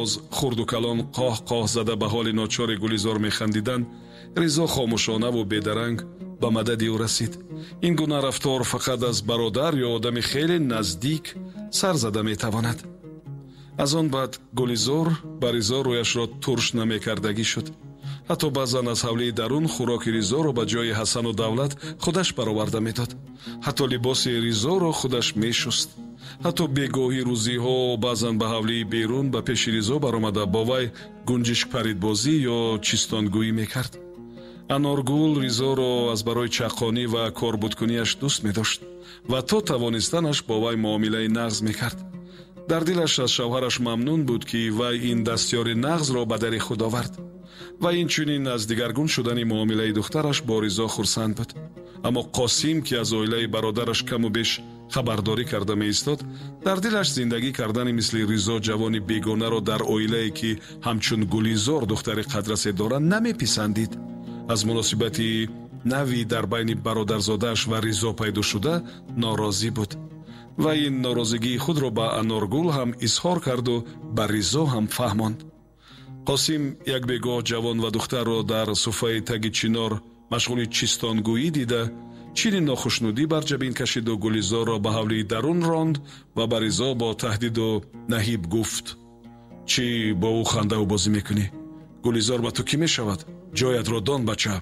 ҳавз хурду калон қоҳ қоҳ зада ба ҳоли ночори Гулизор механдиданд, Ризо хомӯшонаву бедаранг ба мадади ӯ расид. ин гуна рафтор фақат аз бародар ё одами хеле наздик сар зада метавонад. аз он баъд Гулизор ба Ризо рӯяшро турш намекардагӣ шуд. ҳатто баъзан аз ҳавлии дарун хӯроки Ризоро ба ҷои Ҳасану Давлат худаш бароварда медод. ҳатто либоси Ризоро худаш мешуст. ҳатто бегоҳи рӯзиҳо баъзан ба ҳавлии берун ба пеши Ризо баромада бо вай гунҷишкпаридбозӣ ё чистongӯӣ мекард. Аноргул Ризоро аз барои чақонӣ ва корбудкунияш дӯст медошт ва то тавонистанаш бо вай муомилаи нағз мекард. дар дилаш аз шавҳараш мамнун буд, ки вай ин дастёри нағзро ба дари худ овард. ва инчунин аз дигаргун шудани муомилаи духтараш бо Ризо хурсанд буд. аммо Қосим, ки аз оилаи бародараш каму беш хабардорӣ карда меистод, дар дилаш зиндагӣ кардани мисли Ризо ҷавони бегонаро дар оилае, ки ҳамчун Гулизор духтари қадрасе дорад, намеписандид. аз муносибати нави дар байни бародарзодааш ва Ризо пайдо шуда норозӣ буд. ва ин норозигии худро ба Аноргул ҳам изҳор карду ба Ризо ҳам фаҳмонд. Қосим як бегоҳ ҷавон ва духтарро дар суфаи таги чинор машғули чистонгӯӣ дида, чини нохушнудӣ бар ҷабин кашиду Гулизорро ба ҳавлии дарун ронд ва ба Ризо бо таҳдиду наҳиб гуфт: чӣ бо ӯ хандаву бозӣ мекунӣ? Гулизор ба ту кӣ мешавад? ҷоятро дон, бача.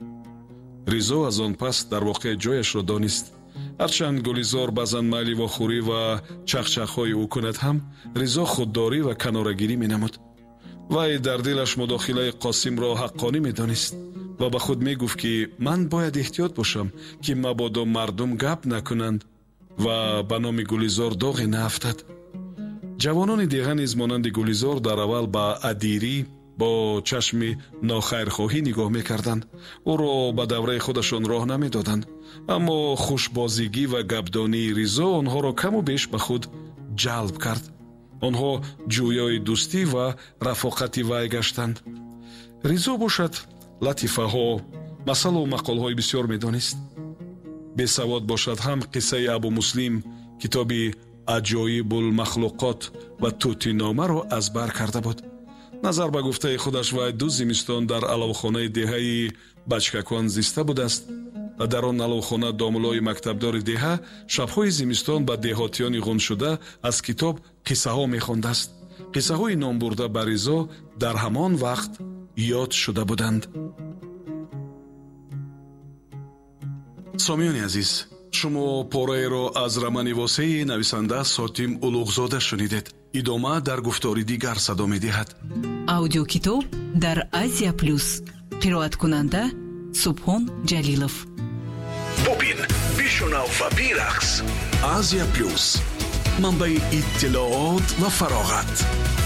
Ризо аз он пас дар воқеъ ҷояшро донист. ҳарчанд Гулизор баъзан майли вохӯрӣ ва чахчахҳои ӯ кунад ҳам, Ризо худдорӣ ва канорагирӣ менамуд. вай дар дилаш мудохилаи Қосимро ҳаққонӣ медонист ва ба худ мегуфт, ки ман бояд эҳтиёт бошам, ки мабодо мардум гап накунанд ва ба номи Гулизор доғе наафтад. ҷавонони деҳа низ монанди Гулизор дар аввал ба адирӣ бо чашми нохайрхоҳӣ нигоҳ мекарданд. ӯро ба давраи худашон роҳ намедоданд. аммо хушбозигӣ ва гапдонии Ризо онҳоро каму беш ба худ ҷалб кард. онҳо ҷӯёи дӯстӣ ва рафоқати вай гаштанд. Ризо бошад латифаҳо, масалу мақолҳои бисёр медонист. бесавод бошад ҳам қиссаи Абу Муслим, китоби аҷоибулмахлуқот ва тӯтиномаро аз бар карда буд. назар ба гуфтаи худаш вай 2 зимистон дар аловхонаи деҳаи бачкакон зиста будааст ва дар он аловхона домулои мактабдори деҳа шабҳои зимистон ба деҳотиёни ғуншуда аз китоб қиссаҳо мехондааст. қиссаҳои номбурда ба Ризо дар ҳамон вақт ёд шуда буданд. сомиёни азиз, шумо пораеро аз романи восеи нависанда Сотим Улуғзода шунидед. идома дар гуфтори дигар садо медиҳад. аудиокитоб дар Азия Плюс. қироаткунанда Субҳон Ҷалилов. бубин, бишунав ва бирақс. Азия Плюс, манбаи иттилоот ва фароғат.